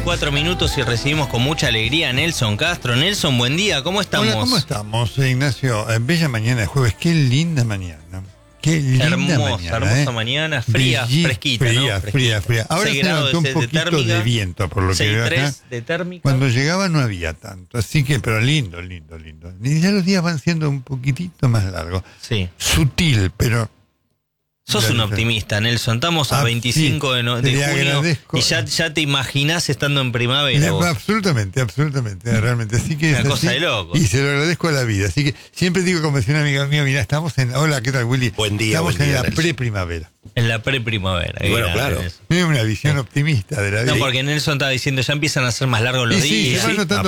9:04 y recibimos con mucha alegría a Nelson Castro. Nelson, buen día, ¿cómo estamos? Hola, ¿cómo estamos, Ignacio? Bella mañana de jueves, qué linda mañana. Qué linda hermosa mañana, fría, fresquita, ¿no? Fría. Ahora se levantó un poquito de viento, por lo que veo acá. De térmica. Cuando llegaba no había tanto, así que, pero lindo. Y ya los días van siendo un poquitito más largos. Sí. Sutil, pero... Sos un optimista, Nelson. Estamos a 25 de junio agradezco. Y ya te imaginás estando en primavera. Absolutamente, realmente. Así que una cosa de loco. Y se lo agradezco a la vida. Así que siempre digo, como decía una amiga mía, mira, estamos en... Hola, ¿qué tal, Willy? Buen día. Estamos en la Nelson. preprimavera. En la preprimavera. Bueno, claro. Es una visión optimista de la vida. No, porque Nelson estaba diciendo, ya empiezan a ser más largos los días. Sí, a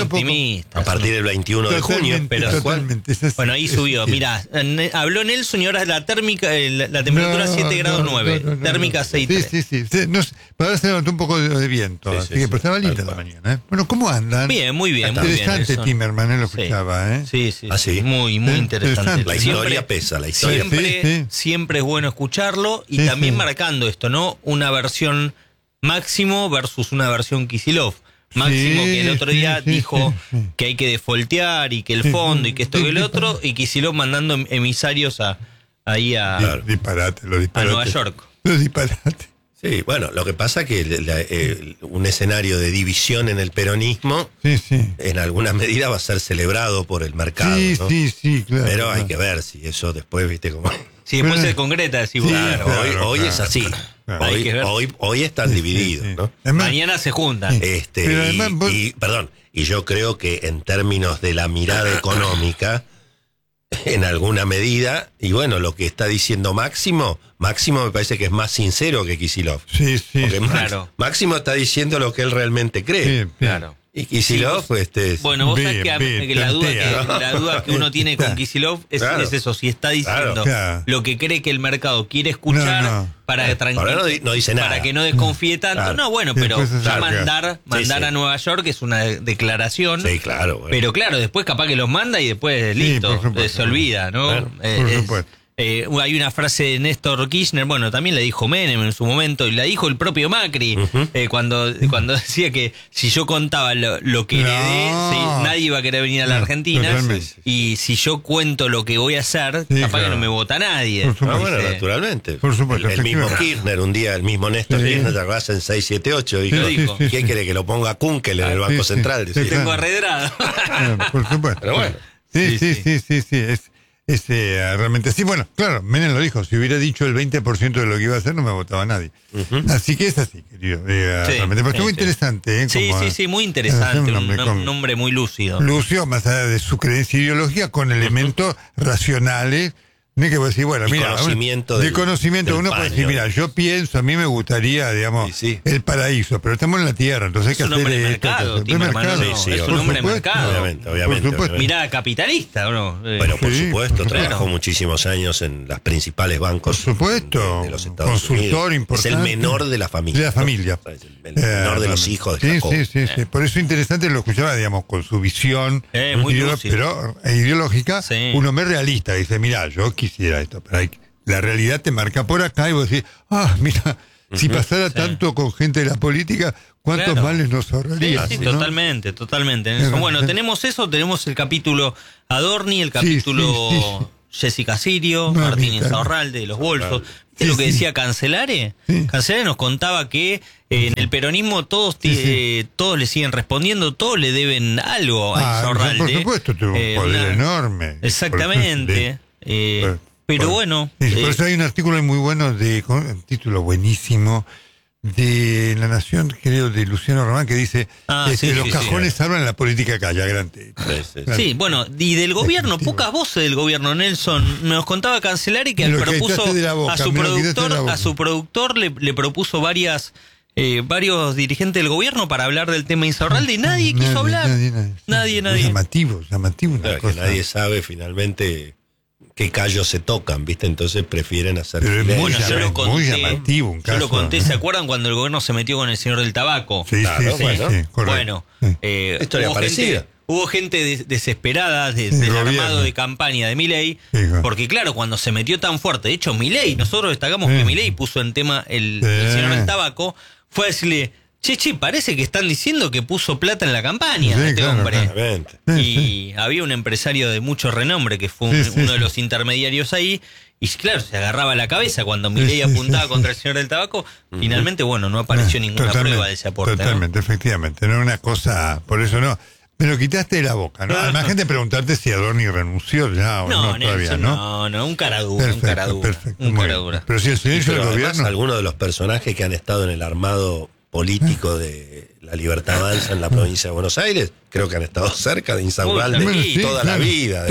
partir del 21 de junio. Pero totalmente. Bueno, ahí subió. Mirá, habló Nelson y ahora la térmica, la temperatura 7 grados 9. Térmica 6,3. Sí. No, ahora se levantó un poco de viento. Así que pero estaba linda la mañana. Bueno, ¿cómo andan? Bien, muy bien. Interesante, Timerman, lo escuchaba. Sí. ¿Ah, sí? Muy interesante. La historia pesa, la historia. Siempre es bueno escucharlo y también marcando esto, ¿no? Una versión Máximo versus una versión Kicillof. Máximo que el otro día dijo que hay que defoltear y que el fondo y que esto y el otro, y Kicillof mandando emisarios ahí a Nueva York. Los disparates. Sí, bueno, lo que pasa es que un escenario de división en el peronismo en alguna medida va a ser celebrado por el mercado, ¿no? Sí, claro. Pero hay que ver si eso después, viste, como... Si después se concreta, decimos, hoy es así. Hoy están divididos, ¿no? Además, mañana se juntan. Pero además Y yo creo que en términos de la mirada económica, en alguna medida, y bueno, lo que está diciendo Máximo me parece que es más sincero que Kicillof. Sí, porque claro. Máximo está diciendo lo que él realmente cree. Claro. Y Kicillof, bueno, vos sabés que la duda que uno tiene con Kicillof es eso, si está diciendo lo que cree que el mercado quiere escuchar para no dice nada. Para que no desconfíe tanto. Claro. No, bueno, pero ya mandar a Nueva York es una declaración. Sí, claro. Bueno. Pero claro, después capaz que los manda y después listo, se olvida, ¿no? Claro, por supuesto. Hay una frase de Néstor Kirchner, bueno, también la dijo Menem en su momento, y la dijo el propio Macri, cuando decía que si yo contaba lo que heredé, nadie iba a querer venir a la Argentina, y si yo cuento lo que voy a hacer, capaz que no me vota nadie. Bueno, naturalmente. Por supuesto. El mismo Kirchner, un día, el mismo Néstor Kirchner, te agarras en 678, dijo, ¿quién quiere que lo ponga a Kunkel en el Banco Central? Tengo arredrado. Por supuesto. Pero bueno. Sí. Realmente sí, bueno, claro, Menem lo dijo, si hubiera dicho el 20% de lo que iba a hacer no me votaba nadie. Así que es así, querido. Realmente, pero estuvo interesante. Sí, muy interesante, un hombre muy lúcido. Lúcido, más allá de su creencia ideológica, con elementos racionales. No hay que decir, bueno, mira, conocimiento uno puede decir, mira, yo pienso, a mí me gustaría, digamos, el paraíso, pero estamos en la tierra, entonces hay que hacer mercado, es un hombre de mercado. Obviamente. Mirada capitalista, ¿o no? Bueno, por supuesto, trabajó muchísimos años en las principales bancos. Por supuesto, de los Estados consultor Unidos. importante. Es el menor de la familia. De la familia. ¿No? El menor de los hijos de Jacob. Sí. Por eso interesante lo escuchaba, digamos, con su visión muy pero ideológica, un hombre realista. Dice, mira, yo quisiera esto, pero la realidad te marca por acá y vos decís, mira, si pasara tanto con gente de la política, ¿cuántos males nos ahorraría? Sí, ¿no? Totalmente. Bueno, tenemos el capítulo Adorni, el capítulo Jessica Sirio, Martín Insaurralde, de los bolsos. ¿Viste lo que decía Cancelare? Cancelare nos contaba que en el peronismo todos le siguen respondiendo, todos le deben algo a Insaurralde. Por supuesto, tuvo un poder enorme. Exactamente. Pero bueno. Por eso hay un artículo muy bueno, con un título buenísimo, de La Nación, creo, de Luciano Román, que dice los cajones hablan la política calla, grande. Sí, bueno, y del gobierno, pocas voces del gobierno, Nelson. Nos contaba Cancelari que a su productor le propuso varios dirigentes del gobierno para hablar del tema Insaurralde y nadie quiso hablar. Nadie. Llamativo. Claro, que nadie sabe finalmente qué callos se tocan, ¿viste? Entonces prefieren hacer... Bueno, yo lo conté, muy llamativo un caso, yo lo conté, ¿se acuerdan cuando el gobierno se metió con el señor del tabaco? Sí, bueno, historia parecida. Hubo gente desesperada del armado de campaña de Milei, porque claro, cuando se metió tan fuerte, de hecho Milei, nosotros destacamos que Milei puso en tema el señor del tabaco, fue a decirle, Che, parece que están diciendo que puso plata en la campaña hombre. Claro. Y había un empresario de mucho renombre que fue uno de los intermediarios ahí. Y claro, se agarraba la cabeza cuando Milei apuntaba contra el señor del tabaco. Finalmente, no apareció ninguna prueba de ese aporte. Totalmente, efectivamente. No es una cosa, por eso no. Me lo quitaste de la boca, ¿no? Además, gente preguntarte si Adorni renunció ya o no todavía, ¿no? No, un cara dura, perfecto, un cara dura. Pero si el silencio del gobierno... Algunos de los personajes que han estado en el armado político de La Libertad Avanza en la provincia de Buenos Aires, creo que han estado cerca de Insaurralde toda la vida.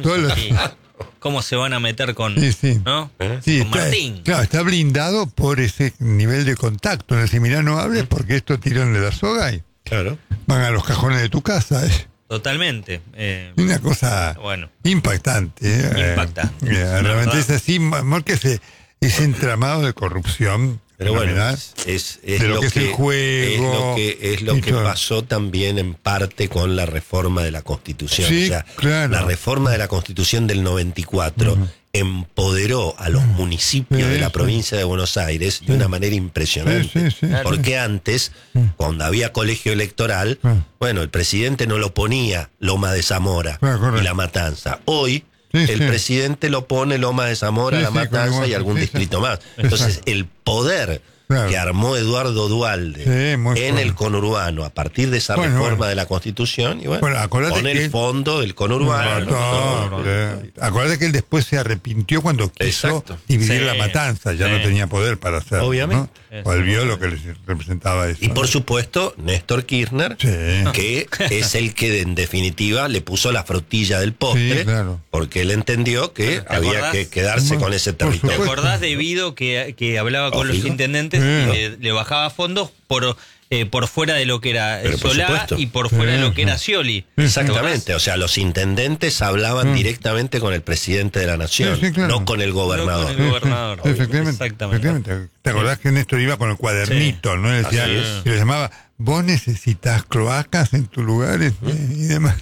¿Cómo se van a meter con, ¿no? Con Martín? Claro, está blindado por ese nivel de contacto. En el mirá, no hables porque esto tiran de la soga y van a los cajones de tu casa. Totalmente. Una cosa impactante. Realmente es así, porque ese entramado de corrupción. Pero es lo que es el juego. Es lo que pasó también en parte con la reforma de la Constitución. La reforma de la Constitución del 94 empoderó a los municipios de la provincia de Buenos Aires de una manera impresionante. Porque antes, cuando había colegio electoral, el presidente no lo ponía Loma de Zamora y La Matanza. Hoy, el presidente lo pone Loma de Zamora, La Matanza y algún distrito más. Entonces, el poder que armó Eduardo Duhalde en el conurbano a partir de esa reforma de la Constitución, con el fondo del conurbano. Acuérdate que él después se arrepintió cuando quiso dividir La Matanza, ya no tenía poder para hacerlo. Obviamente. ¿No? Volvió lo que les representaba eso. Y por supuesto, Néstor Kirchner, que es el que en definitiva le puso la frutilla del postre, porque él entendió que había que quedarse con ese territorio. ¿Te acordás de Vido que hablaba con los intendentes y le bajaba fondos por fuera de lo que era Solá y por fuera de lo que era Scioli? Exactamente, o sea, los intendentes hablaban directamente con el presidente de la nación, no con el gobernador. No con el gobernador. Efectivamente. ¿Te acordás que Néstor iba con el cuadernito, no? Decía, y le llamaba, vos necesitas cloacas en tu lugar y demás.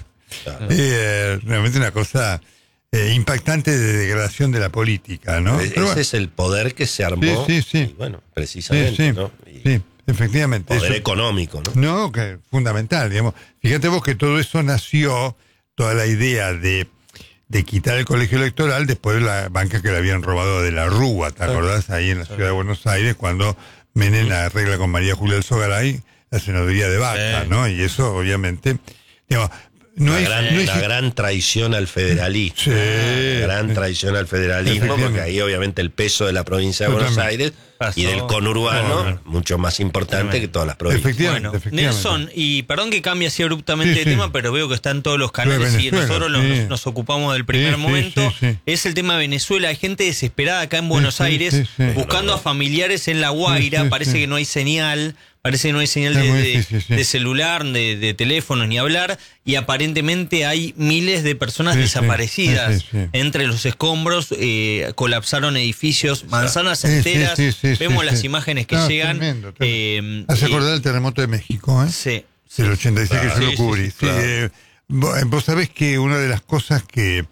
Realmente una cosa impactante de degradación de la política, ¿no? Ese es el poder que se armó. Y precisamente, ¿no? Efectivamente. Poder económico, ¿no? No, que es fundamental, digamos. Fíjate vos que todo eso nació, toda la idea de quitar el colegio electoral después de la banca que le habían robado de la Rúa, ¿te acordás? Ahí en la ciudad de Buenos Aires, cuando Menem arregla con María Julia Alzogaray la senaduría de Vaca, ¿no? Y eso, obviamente, digamos, una gran traición al federalismo. Gran traición al federalismo, porque ahí obviamente el peso de la provincia de Buenos Aires y del conurbano, mucho más importante que todas las provincias. Efectivamente. Nelson, y perdón que cambie así abruptamente de tema, pero veo que está en todos los canales y nosotros nos ocupamos del primer momento. Es el tema de Venezuela. Hay gente desesperada acá en Buenos Aires buscando a familiares en La Guaira. Parece que no hay señal. Parece que no hay señal de celular, de teléfono, ni hablar, y aparentemente hay miles de personas desaparecidas. Entre los escombros colapsaron edificios, manzanas enteras. Vemos las imágenes que llegan. Tremendo. Hace acordar el terremoto de México, del 86 que yo lo cubrí. Vos sabés que una de las cosas que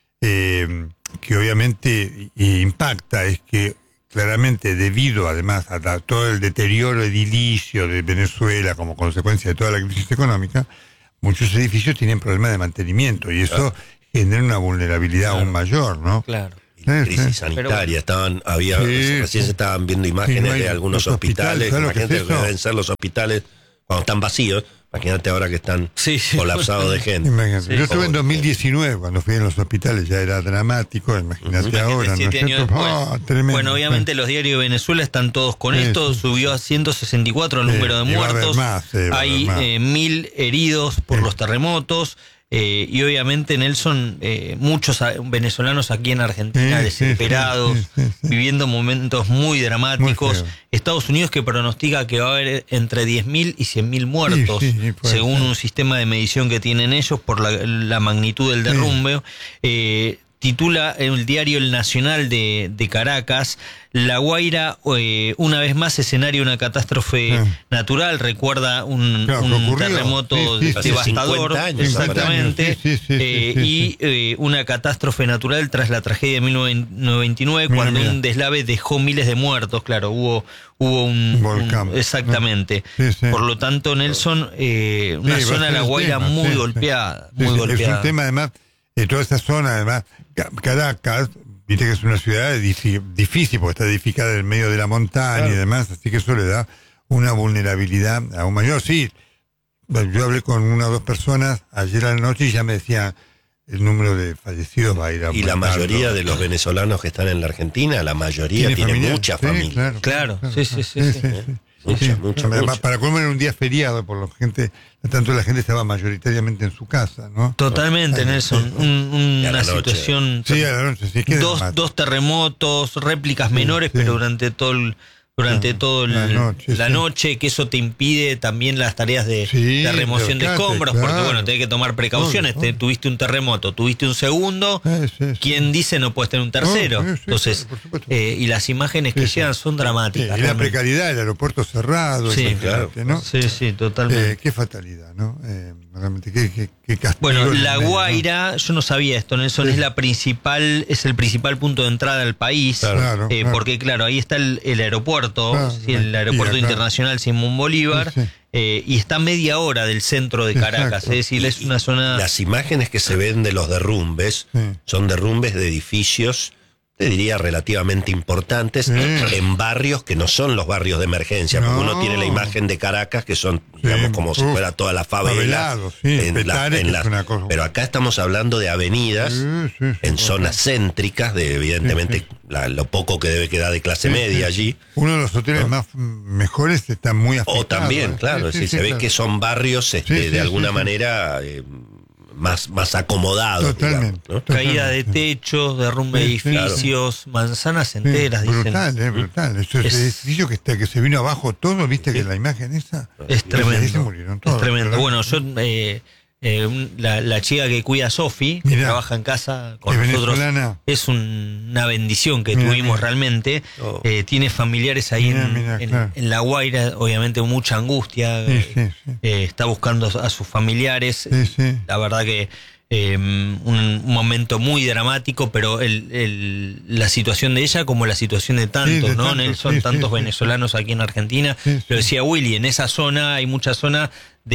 obviamente impacta es que claramente, debido además a todo el deterioro edilicio de Venezuela como consecuencia de toda la crisis económica, muchos edificios tienen problemas de mantenimiento y eso genera una vulnerabilidad aún mayor, ¿no? Crisis sanitaria, recién se estaban viendo imágenes de algunos hospitales. Imagínate lo que deben ser los hospitales cuando están vacíos. Imagínate ahora que están colapsados de gente. Yo estuve en 2019, cuando fui en los hospitales, ya era dramático, imagínate ahora. 7 años después. Bueno, obviamente los diarios de Venezuela están todos con esto, subió a 164 el número de muertos, hay 1.000 heridos por los terremotos. Y obviamente, Nelson, muchos venezolanos aquí en Argentina desesperados, viviendo momentos muy dramáticos. Estados Unidos que pronostica que va a haber entre 10.000 y 100.000 muertos, según un sistema de medición que tienen ellos por la magnitud del derrumbe. titula el diario El Nacional de Caracas: La Guaira, una vez más escenario de una catástrofe natural. Recuerda un terremoto devastador, exactamente, y una catástrofe natural tras la tragedia de 1929, cuando un deslave dejó miles de muertos. Claro, hubo un volcán. Exactamente. Por lo tanto, Nelson, una zona de La Guaira muy golpeada. Muy golpeada. Es un tema, además, de toda esa zona, además, Caracas, viste que es una ciudad difícil porque está edificada en el medio de la montaña y demás, así que eso le da una vulnerabilidad aún mayor. Sí, yo hablé con una o dos personas ayer a la noche y ya me decían el número de fallecidos va a ir a... Y la mayoría de los venezolanos que están en la Argentina, la mayoría tiene mucha familia. Claro. Mucha. Además, para comer en un día feriado, por lo gente, tanto la gente estaba mayoritariamente en su casa, ¿no? Totalmente, Nelson. Una situación. Sí, a la noche, sí. Dos terremotos, réplicas menores, pero durante la noche, que eso te impide también las tareas de remoción de escombros, porque bueno, tenés que tomar precauciones. Tuviste un terremoto, tuviste un segundo, ¿quién dice no puedes tener un tercero? Entonces, y las imágenes que llegan son dramáticas. Y la precariedad del aeropuerto cerrado, ¿no? Sí, totalmente. Qué fatalidad, ¿no? Realmente, qué castigo. Bueno, La Guaira, ¿no? Yo no sabía esto, Nelson, es el principal punto de entrada al país, porque claro, ahí está el aeropuerto. El aeropuerto internacional Simón Bolívar, y está a media hora del centro de Caracas. Es decir, es una zona... Las imágenes que se ven de los derrumbes son derrumbes de edificios, te diría, relativamente importantes, en barrios que no son los barrios de emergencia, porque uno tiene la imagen de Caracas, que son, digamos, como si fuera toda la favela. Pero acá estamos hablando de avenidas en zonas céntricas, evidentemente, lo poco que debe quedar de clase media allí. Uno de los hoteles más mejores está muy afectado. O también, claro, se ve que son barrios de alguna manera... más acomodados. Totalmente, digamos, ¿no? Caída de techos, derrumbe de edificios, manzanas enteras, dicen. Brutal. Eso es edificio que se vino abajo todo, viste que la imagen esa... Es tremendo. Se murieron todos, es tremendo. ¿verdad? Bueno, yo... la chica que cuida a Sofi, que trabaja en casa con nosotros, es una bendición que tuvimos realmente. Tiene familiares ahí en La Guaira, obviamente mucha angustia. Está buscando a sus familiares. La verdad que un momento muy dramático, pero la situación de ella como la situación de tantos, ¿no? Nelson, tantos venezolanos aquí en Argentina. Lo decía Willy, en esa zona hay mucha zona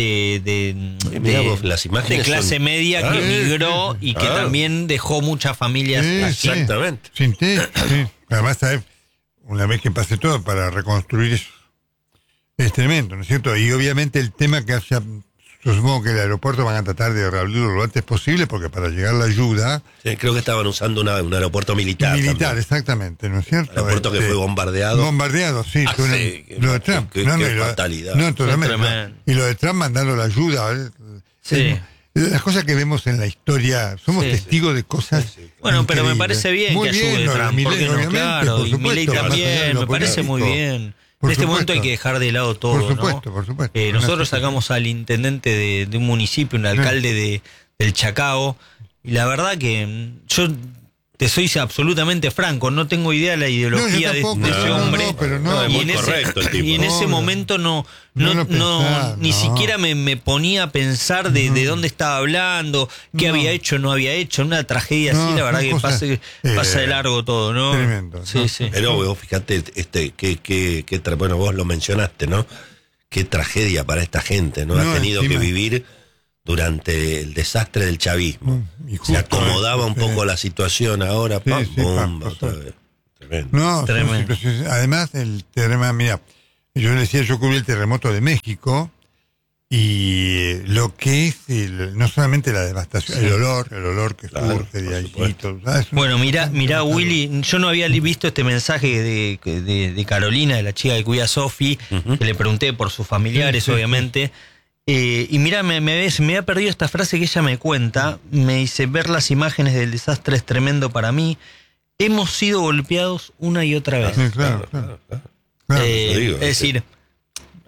las imágenes de clase son... media que emigró y que también dejó muchas familias aquí. Exactamente. Además, una vez que pase todo para reconstruir eso, es tremendo, ¿no es cierto? Y obviamente el tema que haya... Yo supongo que el aeropuerto van a tratar de reabrirlo lo antes posible, porque para llegar la ayuda... Sí, creo que estaban usando un aeropuerto militar. Militar, exactamente, ¿no es cierto? Aeropuerto que fue bombardeado. Bombardeado, sí. Lo de Trump. Qué fatalidad. Totalmente. Y lo de Trump mandando la ayuda. Las cosas que vemos en la historia, somos testigos de cosas. Bueno, pero me parece bien muy que ayude Trump, porque no, claro, y Milei también, me parece muy bien. En este momento hay que dejar de lado todo, por supuesto. Nosotros sacamos al intendente de un municipio, un alcalde del Chacao, y la verdad que yo te soy absolutamente franco, no tengo idea de la ideología de ese hombre. Y en ese momento ni siquiera me ponía a pensar de dónde estaba hablando, qué había hecho, no había hecho. Una tragedia así, la verdad que pasa de largo todo, ¿no? Tremendo. Sí. Pero vos fíjate, bueno, vos lo mencionaste, ¿no? Qué tragedia para esta gente, ¿no? Ha tenido que vivir durante el desastre del chavismo. Se acomodaba un poco la situación ahora, otra vez. Tremendo. Además, el terremoto, mira, yo decía, yo cubrí el terremoto de México, y lo que es no solamente la devastación, el olor que surge de allí. Bueno, mira Willy, yo no había visto este mensaje de Carolina, de la chica que cuida a Sofi, que le pregunté por sus familiares, obviamente. Y mira, me había perdido esta frase que ella me cuenta. Me dice: ver las imágenes del desastre es tremendo para mí. Hemos sido golpeados una y otra vez. Claro. Es decir,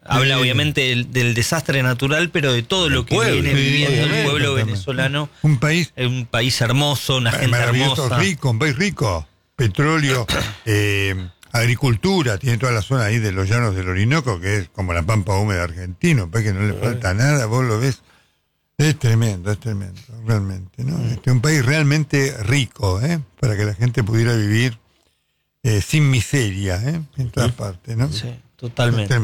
Habla obviamente del desastre natural, pero de todo lo que viene viviendo el pueblo venezolano. Un país hermoso, una gente hermosa. Rico, un país rico. Petróleo, agricultura, tiene toda la zona ahí de los llanos del Orinoco, que es como la pampa húmeda argentina, un país que no le falta nada, vos lo ves. Es tremendo, realmente, ¿no? Un país realmente rico, para que la gente pudiera vivir sin miseria, en todas partes, ¿no? Sí, totalmente.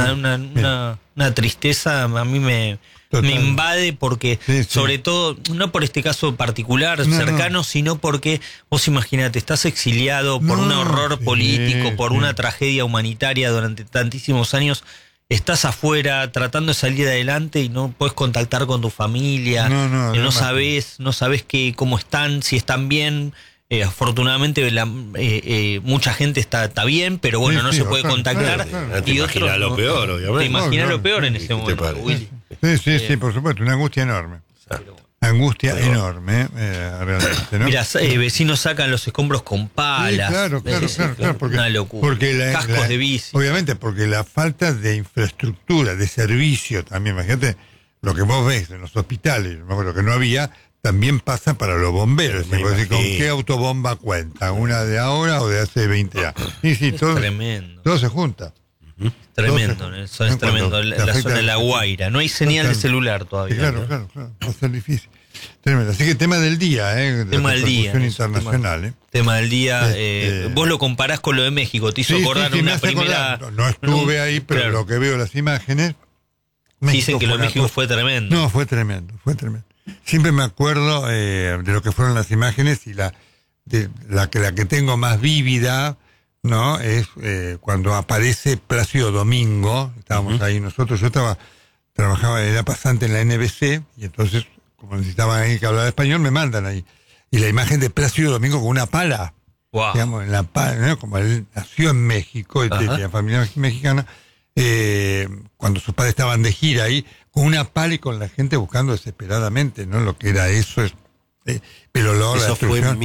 Una tristeza a mí me invade porque, sobre todo, no por este caso particular, cercano, sino porque vos imaginate, estás exiliado por un horror político, por una tragedia humanitaria durante tantísimos años. Estás afuera tratando de salir adelante y no puedes contactar con tu familia, no sabes cómo están, si están bien. Afortunadamente mucha gente está bien, pero bueno, no se puede contactar. Te imaginas lo peor, obviamente. Te imaginas lo peor en ese momento, Willy. Sí, por supuesto, una angustia enorme. Angustia enorme, realmente, ¿no? Mira, vecinos sacan los escombros con palas. Claro, porque, una locura. Porque cascos de bici. Obviamente, porque la falta de infraestructura, de servicio también, imagínate lo que vos ves en los hospitales, lo que no había, también pasa para los bomberos. ¿Con qué autobomba cuenta? ¿Una de ahora o de hace 20 años? Sí, todo, tremendo. Todo se junta. Tremendo, Nelson, es tremendo. La zona de La Guaira. No hay señal de celular todavía. Claro. Va a ser difícil. Tremendo. Así que tema del día, tema del día. Internacional, Tema del día. Vos lo comparás con lo de México. Te hizo acordar una primera. No estuve ahí, pero lo que veo las imágenes. Dicen que lo de México fue tremendo. No, fue tremendo. Siempre me acuerdo de lo que fueron las imágenes y la que tengo más vívida, ¿no? Es cuando aparece Plácido Domingo. Estábamos ahí nosotros. Yo trabajaba, era pasante en la NBC, y entonces, como necesitaban alguien que hablara español, me mandan ahí. Y la imagen de Plácido Domingo con una pala. Wow. Digamos, en la pala, ¿no? Como él nació en México, tenía familia mexicana, cuando sus padres estaban de gira ahí, con una pala y con la gente buscando desesperadamente, ¿no? Lo que era eso es. Pero luego eso fue en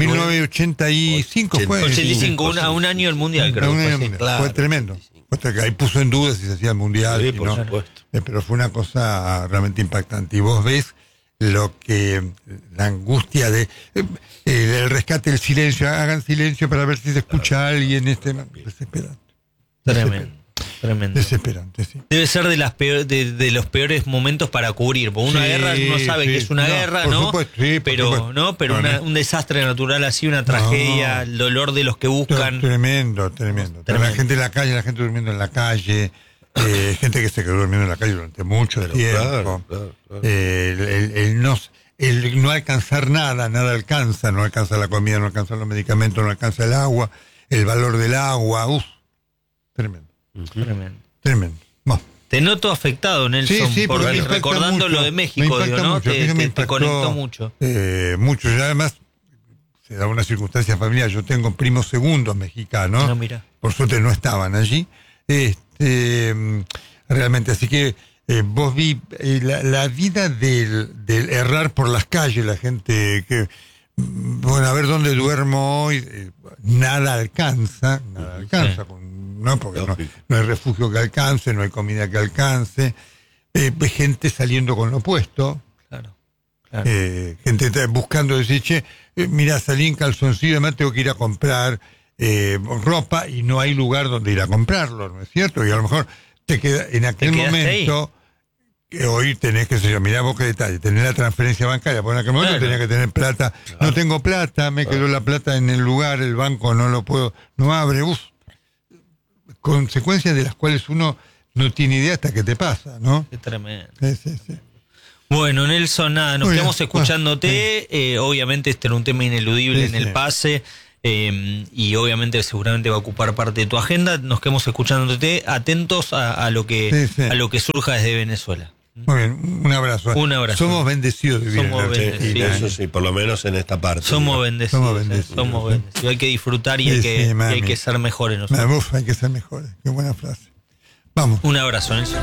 1985 fue. 85, a un año del Mundial, creo. Fue tremendo. Ahí puso en duda si se hacía el Mundial. Sí, por supuesto. Pero fue una cosa realmente impactante. Y vos ves la angustia de el rescate del silencio. Hagan silencio para ver si se escucha a alguien. Desesperante. Tremendo. Desesperante, sí. Debe ser de los peores momentos para cubrir. Porque una guerra uno sabe que es una guerra, ¿no? Supuesto, pero un desastre natural así, una tragedia, el dolor de los que buscan. Tremendo. La gente en la calle, la gente durmiendo en la calle, gente que se quedó durmiendo en la calle durante mucho tiempo. Claro. El no alcanzar nada alcanza, no alcanza la comida, no alcanza los medicamentos, no alcanza el agua, el valor del agua, tremendo. Tremendo. Bueno. Te noto afectado, Nelson, porque recordando lo de México, ¿no? Te conectó mucho. Mucho, y además se da una circunstancia familiar. Yo tengo primos segundos mexicanos. No, mira. Por suerte no estaban allí. Realmente, así que vos vi la vida del errar por las calles, la gente que, bueno, a ver dónde duermo hoy, nada alcanza, ¿no? Porque no hay refugio que alcance, no hay comida que alcance, gente saliendo con lo opuesto, claro. Gente buscando decir, mira, salí en calzoncillo, además tengo que ir a comprar ropa y no hay lugar donde ir a comprarlo, ¿no es cierto? Y a lo mejor te queda en aquel momento ahí. Que hoy tenés que ser, mirá vos qué detalle, tener la transferencia bancaria, porque en aquel momento tenía que tener plata, no tengo plata, me quedó la plata en el lugar, el banco no abre, consecuencias de las cuales uno no tiene idea hasta que te pasa, ¿no? Qué tremendo. Sí. Bueno, Nelson, nos quedamos escuchándote. Obviamente este era un tema ineludible en el pase, y obviamente seguramente va a ocupar parte de tu agenda. Nos quedamos escuchándote, atentos a lo que surja desde Venezuela. Muy bien, un abrazo. Somos bendecidos de vivir en Argentina. Eso sí, por lo menos en esta parte. Somos bendecidos. Hay que disfrutar y hay que ser mejores nosotros. Hay que ser mejores. Qué buena frase. Vamos. Un abrazo, Nelson.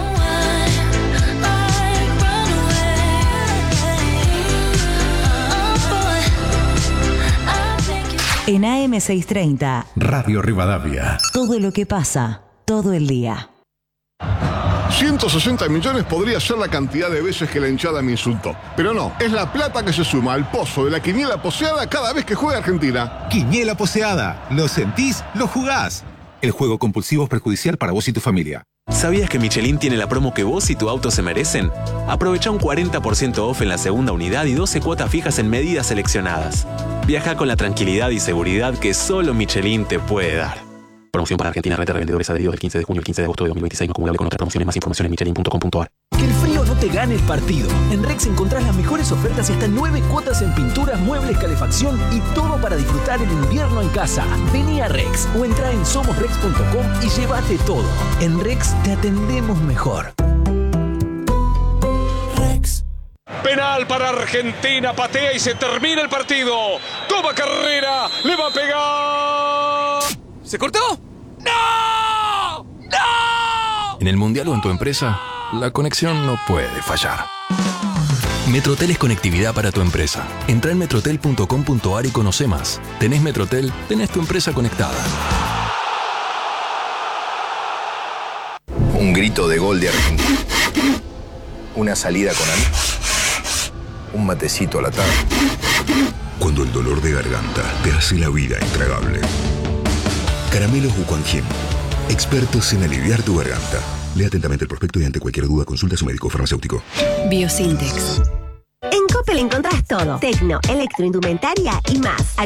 En AM630, Radio Rivadavia. Todo lo que pasa, todo el día. 160 millones podría ser la cantidad de veces que la hinchada me insultó. Pero no, es la plata que se suma al pozo de la quiniela poseada cada vez que juega Argentina. Quiniela poseada. Lo sentís, lo jugás. El juego compulsivo es perjudicial para vos y tu familia. ¿Sabías que Michelin tiene la promo que vos y tu auto se merecen? Aprovecha un 40% off en la segunda unidad y 12 cuotas fijas en medidas seleccionadas. Viaja con la tranquilidad y seguridad que solo Michelin te puede dar. Promoción para Argentina, red de revendedores adheridos del 15 de junio al 15 de agosto de 2026. No acumulable con otras promociones. Más información en michelin.com.ar. Que el frío no te gane el partido. En Rex encontrás las mejores ofertas y hasta 9 cuotas en pinturas, muebles, calefacción y todo para disfrutar el invierno en casa. Vení a Rex o entrá en somosrex.com y llévate todo. En Rex te atendemos mejor. Rex. Penal para Argentina, patea y se termina el partido. Toma carrera, le va a pegar. ¿Se cortó? ¡No! ¡No! En el Mundial o en tu empresa, la conexión no puede fallar. Metrotel es conectividad para tu empresa. Entra en metrotel.com.ar y conoce más. Tenés Metrotel, tenés tu empresa conectada. Un grito de gol de Argentina. Una salida con amigos. Un matecito a la tarde. Cuando el dolor de garganta te hace la vida intragable. Caramelos Wuquanjin, expertos en aliviar tu garganta. Lea atentamente el prospecto y ante cualquier duda consulta a su médico farmacéutico. Biosintex. En Coppel encontrás todo. Tecno, electroindumentaria y más.